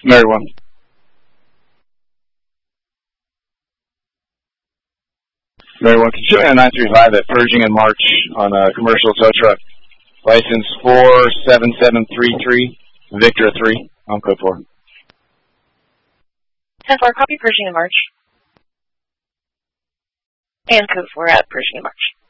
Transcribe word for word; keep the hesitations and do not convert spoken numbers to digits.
Mary one. Mary one, can you show me a nine three five at Pershing in March on a commercial tow truck? License four seven seven three three, Victor three, on code four. ten four, copy Pershing in March. And code four at Pershing in March.